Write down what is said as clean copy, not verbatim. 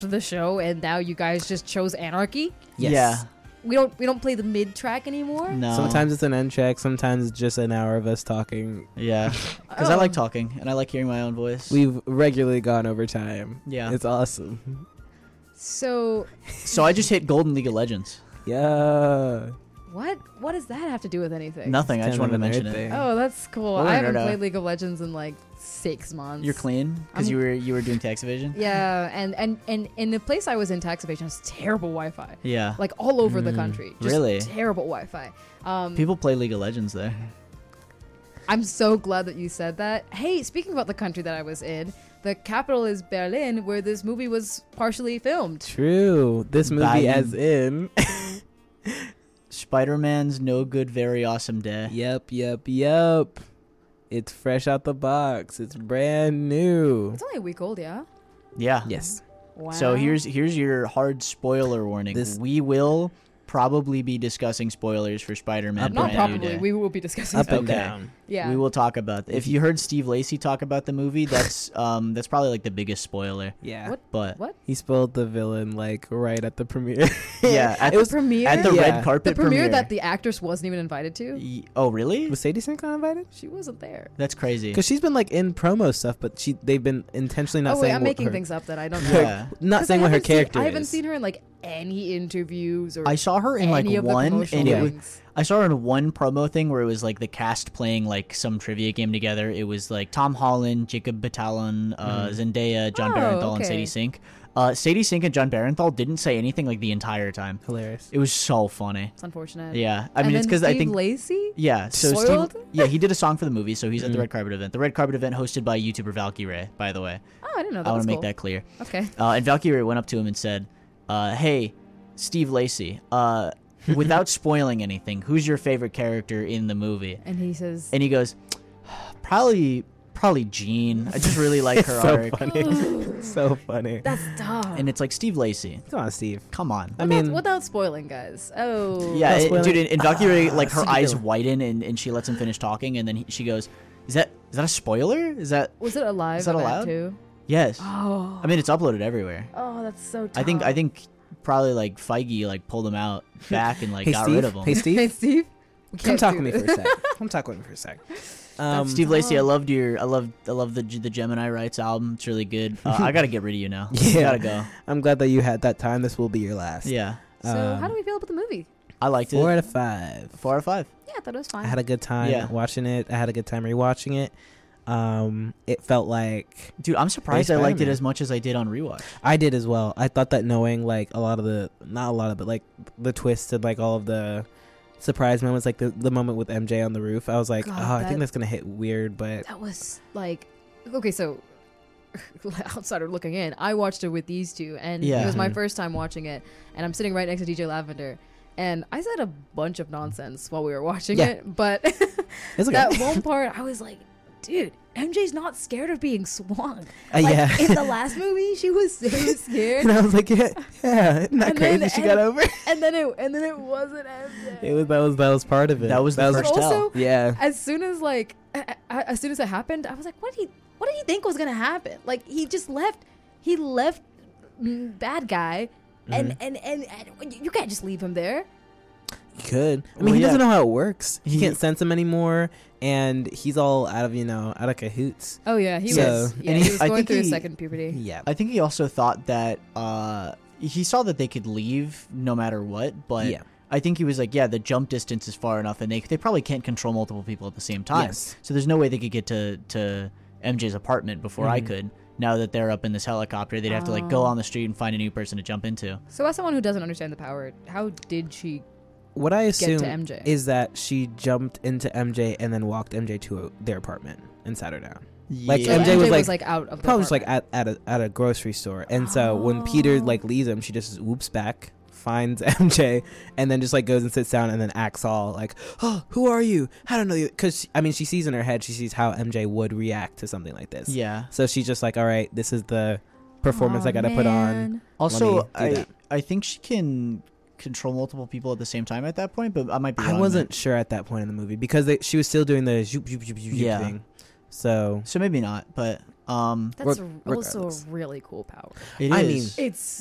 the show, and now you guys just chose anarchy. Yes. Yeah. We don't play the mid track anymore. No. Sometimes it's an end track. Sometimes it's just an hour of us talking. Yeah. Because I like talking and I like hearing my own voice. We've regularly gone over time. Yeah. It's awesome. So I just hit Golden League of Legends. Yeah. what does that have to do with anything? Nothing. I just wanted to mention it. Oh, that's cool. We'll I haven't nerd out. played League of Legends in like 6 months. You're clean because you were doing tax evasion. Yeah, and in the place I was in, tax evasion was terrible Wi-Fi. Yeah. Like all over the country. Just Really? terrible Wi-Fi. People play League of Legends there. I'm so glad that you said that. Hey, speaking about the country that I was in, the capital is Berlin, where this movie was partially filmed. True. This movie, Biden. as in. Spider-Man's No Good Very Awesome Day. Yep. It's fresh out the box. It's brand new. It's only a week old, yeah? Yeah. Yes. Wow. So here's your hard spoiler warning. We will probably be discussing spoilers for Spider-Man. Not Brand New probably. Day. We will be discussing Up and Spider-Man. down. Yeah. We will talk about if you heard Steve Lacy talk about the movie, that's probably like the biggest spoiler. Yeah. What? But What? He spoiled the villain like right at the premiere. yeah, at It was the premiere? at the Yeah. red carpet the premiere that the actress wasn't even invited to? Oh, really? Was Sadie Sink not invited? She wasn't there. That's crazy. Because she's been like in promo stuff, but they've been intentionally not Oh, saying wait, I'm what making her, things up that I don't know. Yeah. not 'Cause saying I what her haven't seen- character I haven't is. seen her in like any interviews or I saw her in like any of the one, promotional and it was, things. I saw her in one promo thing where it was like the cast playing like some trivia game together. It was like Tom Holland, Jacob Batalon, Zendaya, John Oh, Barenthal, and okay. Sadie Sink. Sadie Sink and John Barenthal didn't say anything like the entire time. Hilarious. It was so funny. It's unfortunate. Yeah, I mean And it's then because I Steve think Lacy? yeah. So Spoiled? Steve, yeah, he did a song for the movie, so he's at the red carpet event. The red carpet event hosted by YouTuber Valky Ray, by the way. Oh, I didn't know that. I want was to make cool. that clear. Okay. And Valky Ray went up to him and said, "Hey, Steve Lacy, without spoiling anything, who's your favorite character in the movie?" And he says, And he goes, probably Jean. I just really like her so arc. funny. So funny. that's dumb. And it's like, Steve Lacy, Come on, Steve. come on. I mean, without spoiling, guys. Oh. Yeah, Without spoiling- dude, and Valkyrie, like, her Steve eyes Dillon. widen and she lets him finish talking, and then she goes, is that a spoiler? Is that... Was it a live Is that event allowed? too? Yes. Oh. I mean, it's uploaded everywhere. Oh, that's so tough. I think probably, like, Feige, like, pulled him out back and, like, hey, got Steve. rid of him. Hey, Steve. Hey, Steve. We Come can't talk do with me for this. a sec. Come talk with me for a sec. Steve Lacy, I love the Gemini Rights album. It's really good. I gotta get rid of you now. Yeah. I gotta go. I'm glad that you had that time. This will be your last. Yeah, So, how do we feel about the movie? I liked 4 it. out of 5. 4 out of 5. Yeah, I thought it was fine. I had a good time Yeah. watching it. I had a good time rewatching it. It felt like Dude, I'm surprised Hey, I liked it Spider-Man. as much as I did on rewatch. I did as well. I thought that knowing like not a lot of, but like the twists and like all of the surprise moments, like the moment with MJ on the roof, I was like, God, I that- think that's gonna hit weird, but That was like, okay, so outsider looking in, I watched it with these two, and Yeah. it was my Mhm. first time watching it, and I'm sitting right next to DJ Lavender, and I said a bunch of nonsense while we were watching Yeah. it, but it's okay. that one part, I was like, dude, MJ's not scared of being swung. Yeah. In the last movie, she was so scared, And I was like, yeah, isn't that And crazy? then- She got over. and then it wasn't MJ. that was part of it. That was the But first tell. also, yeah. as soon as it happened, I was like, what did he think was gonna happen? Like, he just left. He left bad guy, and you can't just leave him there. He could. I mean, Well, he yeah. doesn't know how it works. He He- can't sense him anymore, and he's all out of cahoots. Oh yeah, he So- was. Yeah, and he was I going think through his he- second puberty. Yeah. I think he also thought that he saw that they could leave no matter what, but Yeah. I think he was like, yeah, the jump distance is far enough, and they probably can't control multiple people at the same time. Yes. So there's no way they could get to MJ's apartment before I could. Now that they're up in this helicopter, they'd have to like go on the street and find a new person to jump into. So, as someone who doesn't understand the power, how did she? What I Get to assume MJ. is that she jumped into MJ and then walked MJ to their apartment and sat her down. Like, So MJ was like out of the Probably just like apartment. at a grocery store, and so when Peter like leaves him, she just whoops back, finds MJ, and then just like goes and sits down, and then acts all like, "Oh, who are you? I don't know you." Because I mean, she sees in her head, she sees how MJ would react to something like this. Yeah. So she's just like, "All right, this is the performance I got to put on." Man. Also, Let me do that. I think she can control multiple people at the same time at that point, but I might be wrong. I wasn't sure at that point in the movie because she was still doing the zoop, zoop, zoop, zoop Yeah. thing. So So maybe not, but That's Reg- also regardless. a really cool power. It I is. mean, It's